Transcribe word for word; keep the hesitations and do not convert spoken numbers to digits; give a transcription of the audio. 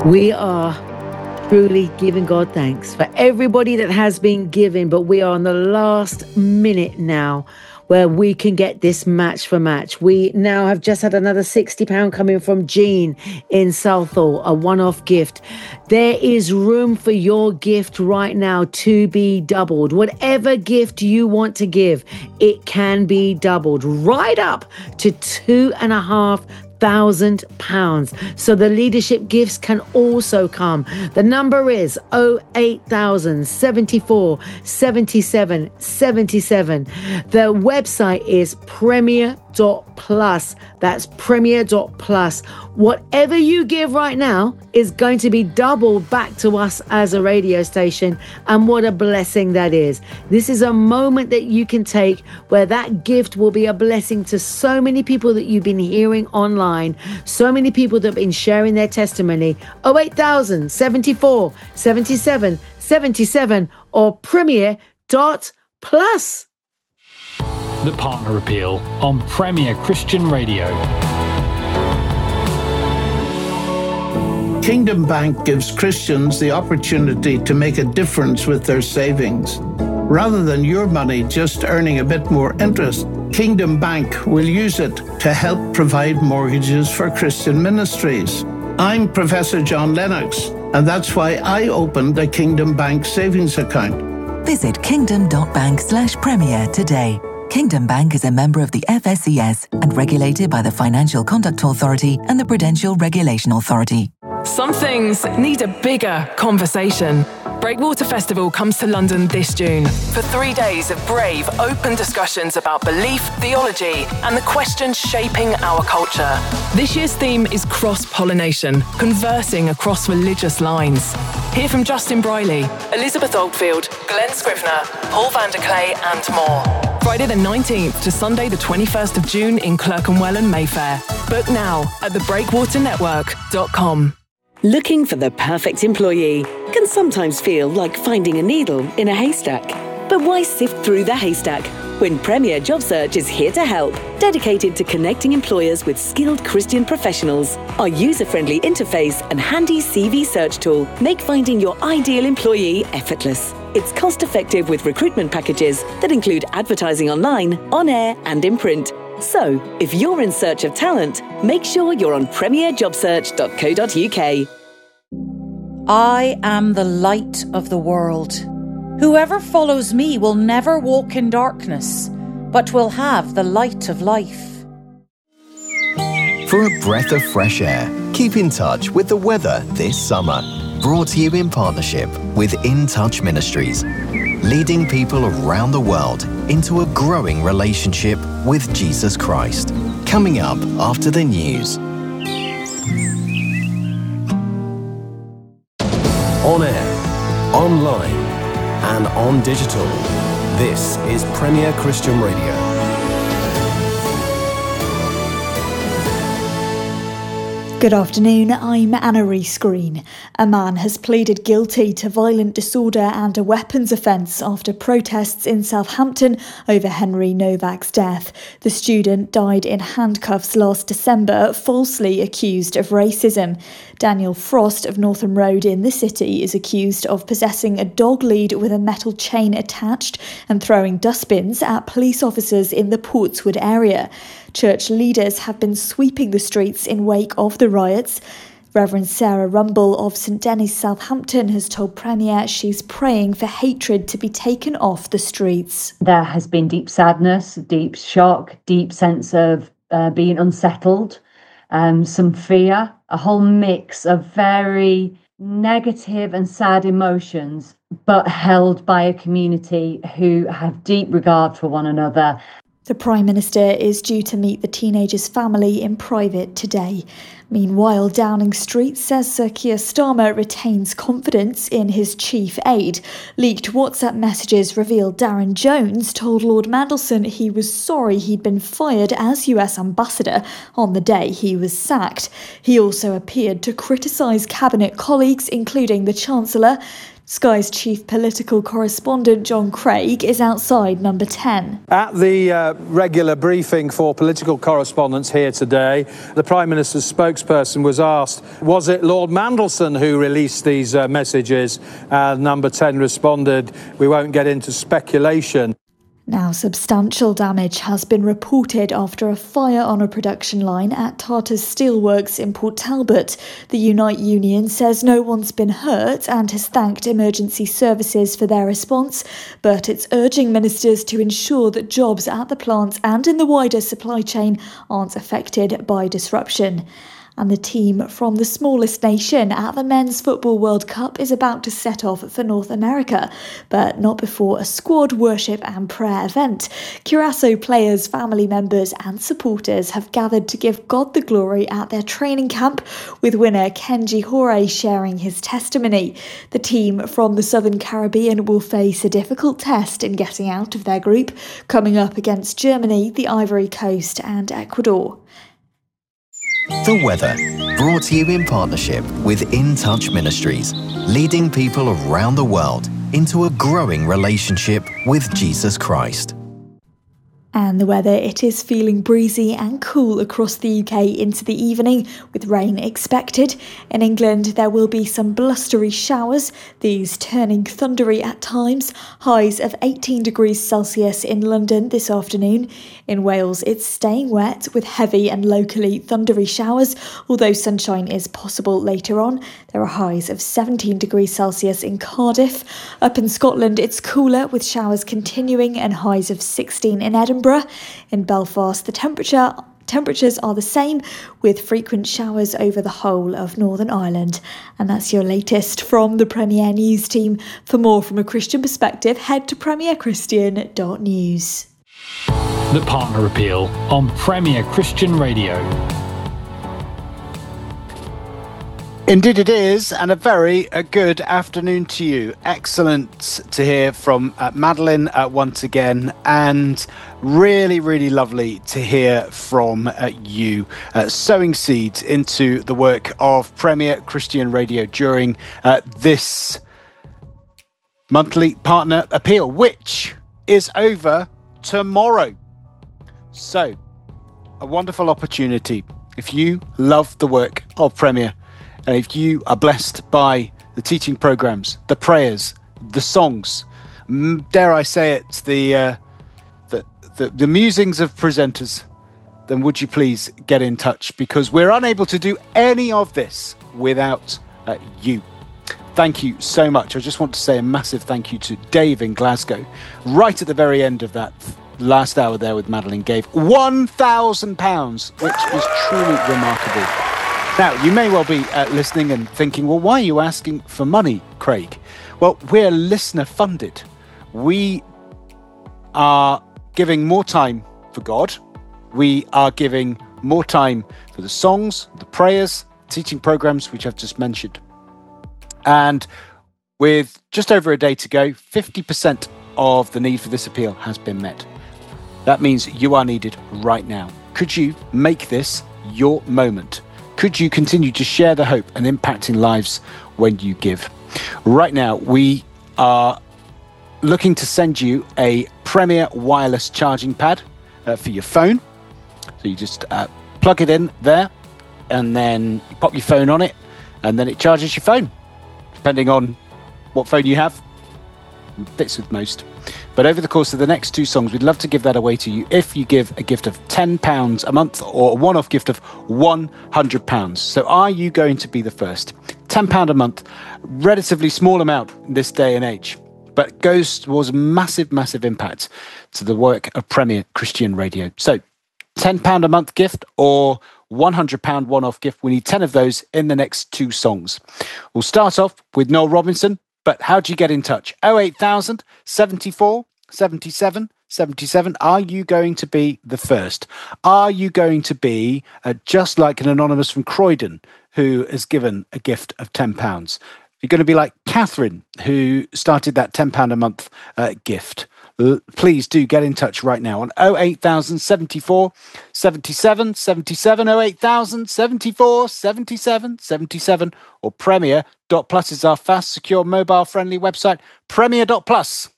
We are truly giving God thanks for everybody that has been giving, but we are on the last minute now where we can get this match for match. We now have just had another sixty pounds coming from Jean in Southall, a one-off gift. There is room for your gift right now to be doubled. Whatever gift you want to give, it can be doubled right up to two and a half thousand pounds. So the leadership gifts can also come. The number is oh eight thousand seventy-four seventy-seven seventy-seven. The website is premier dot plus. That's premier dot plus. Whatever you give right now is going to be doubled back to us as a radio station, and what a blessing that is. This is a moment that you can take where that gift will be a blessing to so many people that you've been hearing online, so many people that have been sharing their testimony. oh eight thousand seventy-four seventy-seven seventy-seven or premier dot plus. The Partner Appeal on Premier Christian Radio. Kingdom Bank gives Christians the opportunity to make a difference with their savings. Rather than your money just earning a bit more interest, Kingdom Bank will use it to help provide mortgages for Christian ministries. I'm Professor John Lennox, and that's why I opened a Kingdom Bank savings account. Visit kingdom.bank slash premier today. Kingdom Bank is a member of the F S C S and regulated by the Financial Conduct Authority and the Prudential Regulation Authority. Some things need a bigger conversation. Breakwater Festival comes to London this June for three days of brave, open discussions about belief, theology, and the questions shaping our culture. This year's theme is cross-pollination, conversing across religious lines. Hear from Justin Briley, Elizabeth Oldfield, Glenn Scrivener, Paul Vanderklay, and more. Friday the nineteenth to Sunday the twenty-first of June in Clerkenwell and Mayfair. Book now at the breakwater network dot com. Looking for the perfect employee can sometimes feel like finding a needle in a haystack. But why sift through the haystack when Premier Job Search is here to help, dedicated to connecting employers with skilled Christian professionals? Our user-friendly interface and handy C V search tool make finding your ideal employee effortless. It's cost-effective with recruitment packages that include advertising online, on air, and in print. So, if you're in search of talent, make sure you're on premier job search dot co dot uk. I am the light of the world. Whoever follows me will never walk in darkness, but will have the light of life. For a breath of fresh air, keep in touch with the weather this summer. Brought to you in partnership with In Touch Ministries, leading people around the world into a growing relationship with Jesus Christ. Coming up after the news. On air, online, and on digital. This is Premier Christian Radio. Good afternoon, I'm Anna Rees-Green. A man has pleaded guilty to violent disorder and a weapons offence after protests in Southampton over Henry Novak's death. The student died in handcuffs last December, falsely accused of racism. Daniel Frost of Northam Road in the city is accused of possessing a dog lead with a metal chain attached and throwing dustbins at police officers in the Portswood area. Church leaders have been sweeping the streets in wake of the riots. Reverend Sarah Rumble of St Denis, Southampton, has told Premier she's praying for hatred to be taken off the streets. There has been deep sadness, deep shock, deep sense of uh, being unsettled, um, some fear, a whole mix of very negative and sad emotions, but held by a community who have deep regard for one another. The Prime Minister is due to meet the teenager's family in private today. Meanwhile, Downing Street says Sir Keir Starmer retains confidence in his chief aide. Leaked WhatsApp messages reveal Darren Jones told Lord Mandelson he was sorry he'd been fired as U S ambassador on the day he was sacked. He also appeared to criticise cabinet colleagues, including the Chancellor. Sky's chief political correspondent John Craig is outside number ten. At the uh, regular briefing for political correspondents here today, the Prime Minister's spokesperson was asked, was it Lord Mandelson who released these uh, messages? And number ten responded, we won't get into speculation. Now, substantial damage has been reported after a fire on a production line at Tartar's Steelworks in Port Talbot. The Unite Union says no one's been hurt and has thanked emergency services for their response, but it's urging ministers to ensure that jobs at the plant and in the wider supply chain aren't affected by disruption. And the team from the smallest nation at the Men's Football World Cup is about to set off for North America, but not before a squad worship and prayer event. Curaçao players, family members and supporters have gathered to give God the glory at their training camp, with winner Kenji Hore sharing his testimony. The team from the Southern Caribbean will face a difficult test in getting out of their group, coming up against Germany, the Ivory Coast and Ecuador. The weather, brought to you in partnership with In Touch Ministries, leading people around the world into a growing relationship with Jesus Christ. And the weather, it is feeling breezy and cool across the U K into the evening, with rain expected. In England, there will be some blustery showers, these turning thundery at times. Highs of eighteen degrees Celsius in London this afternoon. In Wales, it's staying wet with heavy and locally thundery showers, although sunshine is possible later on. There are highs of seventeen degrees Celsius in Cardiff. Up in Scotland, it's cooler with showers continuing and highs of sixteen in Edinburgh. In Belfast, the temperature temperatures are the same, with frequent showers over the whole of Northern Ireland. And that's your latest from the Premier News team. For more from a Christian perspective, head to premier christian dot news. The Partner Appeal on Premier Christian Radio. Indeed it is, and a very uh, good afternoon to you. Excellent to hear from uh, Madeline uh, once again, and really, really lovely to hear from uh, you, uh, sowing seeds into the work of Premier Christian Radio during uh, this monthly Partner Appeal, which is over tomorrow. So, a wonderful opportunity. If you love the work of Premier, and if you are blessed by the teaching programs, the prayers, the songs, dare I say it, the, uh, the, the, the musings of presenters, then would you please get in touch, because we're unable to do any of this without uh, you. Thank you so much. I just want to say a massive thank you to Dave in Glasgow. Right at the very end of that last hour there with Madeline, gave one thousand pounds, which was truly remarkable. Now, you may well be uh, listening and thinking, well, why are you asking for money, Craig? Well, we're listener funded. We are giving more time for God. We are giving more time for the songs, the prayers, teaching programs, which I've just mentioned. And with just over a day to go, fifty percent of the need for this appeal has been met. That means you are needed right now. Could you make this your moment? Could you continue to share the hope and impacting lives when you give? Right now, we are looking to send you a Premier wireless charging pad uh, for your phone. So you just uh, plug it in there, and then you pop your phone on it, and then it charges your phone. Depending on what phone you have, it fits with most. But over the course of the next two songs, we'd love to give that away to you if you give a gift of ten pounds a month or a one-off gift of one hundred pounds. So are you going to be the first? ten pounds a month, relatively small amount in this day and age, but goes towards massive, massive impact to the work of Premier Christian Radio. So ten pounds a month gift or one hundred pounds one-off gift. We need ten of those in the next two songs. We'll start off with Noel Robinson. But how do you get in touch? oh eight thousand, seventy-four, seventy-seven, seventy-seven. Are you going to be the first? Are you going to be uh, just like an anonymous from Croydon who has given a gift of ten pounds? You're going to be like Catherine, who started that ten pounds a month uh, gift. l- please do get in touch right now on oh eight thousand seventy-four seventy-seven seventy-seven, oh eight thousand seventy-four seventy-seven seventy-seven, or premier dot plus is our fast, secure, mobile-friendly website, premier dot plus.